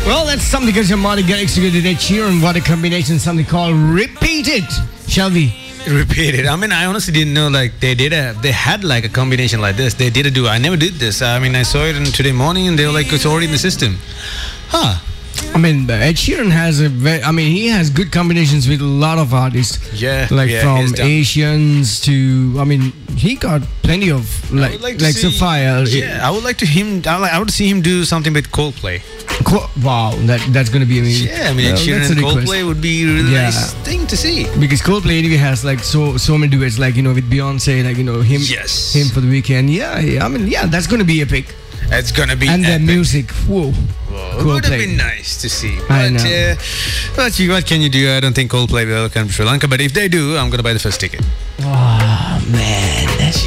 Well, that's something because your Marty Garrix together with Ed Sheeran. What a combination, something called Repeat It. Shall we? Repeat it. I mean, I honestly didn't know like they had like a combination like this. They did a duo. I never did this. I mean, I saw it today morning and they were like, it's already in the system. Huh. I mean, Ed Sheeran has he has good combinations with a lot of artists. Yeah. Like yeah, from Asians to, he got plenty of like Sapphire. Yeah, I would like to I would see him do something with Coldplay. Wow, that's going to be amazing. Yeah, I mean, Ed Sheeran and Coldplay would be a really nice thing to see. Because Coldplay anyway has like so many duets, like, with Beyonce, like, him for the weekend. Yeah, that's going to be epic. It's going to be and epic. The music, whoa. It would have been nice to see. I know. But what can you do? I don't think Coldplay will come to Sri Lanka. But if they do, I'm going to buy the first ticket. Oh, man.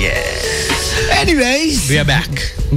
Anyways. We are back.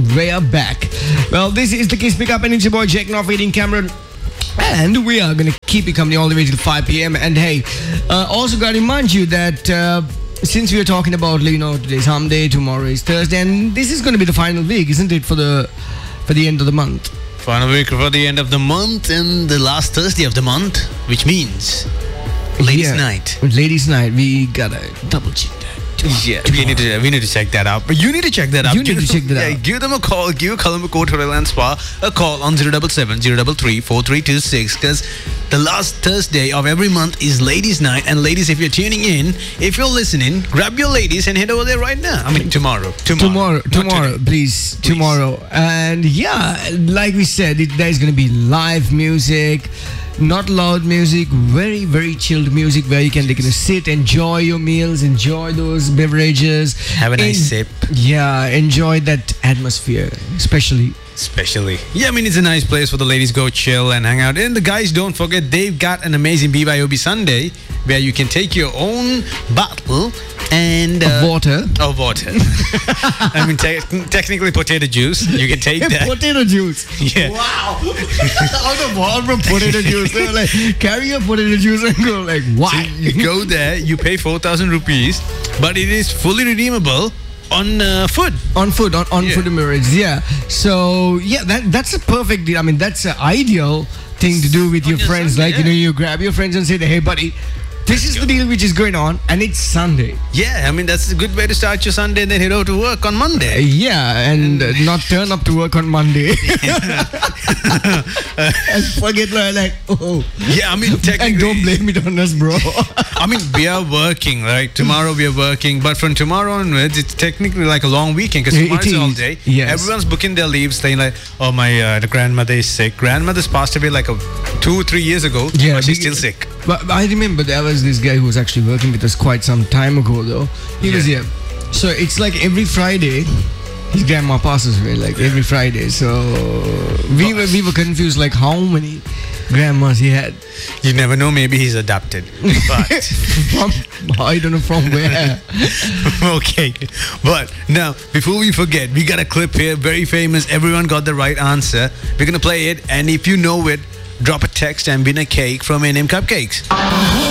Well, this is the Kiss Pickup and it's your boy Jack Knopf eating Cameron. And we are going to keep you company all the way till 5 p.m. And hey, also got to remind you that since we are talking about, today's Hump Day, tomorrow is Thursday, and this is going to be the final week, isn't it, for the end of the month? Final week for the end of the month and the last Thursday of the month, which means Ladies' Night. Ladies' Night. We gotta double check that. Yeah, we need to check that out. But you need to check that out. Give them a call. Give Colombo Court Hotel and Spa a call on 077 033 4326 because the last Thursday of every month is Ladies' Night. And ladies, if you're tuning in, if you're listening, grab your ladies and head over there right now. I mean, tomorrow, please. Tomorrow. And like we said, there's going to be live music. Not loud music, very, very chilled music where you can sit, enjoy your meals, enjoy those beverages. Have a nice sip. Yeah, enjoy that atmosphere, especially. Yeah, I mean, it's a nice place for the ladies go chill and hang out. And the guys, don't forget, they've got an amazing BYOB Sunday where you can take your own bottle and water. I mean, technically potato juice. You can take that. Potato juice. Yeah. Wow. Out of all from potato juice. They're like, carry your potato juice and go like, why? So you go there, you pay 4,000 rupees, but it is fully redeemable on food. On food and beverage. Yeah. So that's a perfect deal. I mean, that's an ideal thing to do with your friends. Sunday, like you grab your friends and say, hey buddy, this is the deal which is going on, and it's Sunday. Yeah, I mean, that's a good way to start your Sunday and then head over to work on Monday. And not turn up to work on Monday. And forget like, oh. Yeah, I mean, technically. And don't blame it on us, bro. I mean, we are working, right? Tomorrow we are working, but from tomorrow onwards, it's technically like a long weekend because tomorrow's all day. Yes. Everyone's booking their leaves, saying like, oh, my the grandmother is sick. Grandmother's passed away like 2-3 years ago, but she's still sick. But I remember there was this guy who was actually working with us quite some time ago, though. He was here. So it's like every Friday, his grandma passes away, every Friday. So we were confused, like how many grandmas he had. You never know, maybe he's adopted. But I don't know from where. Okay. But now, before we forget, we got a clip here, very famous. Everyone got the right answer. We're going to play it. And if you know it, drop a text and win a cake from A&M Cupcakes.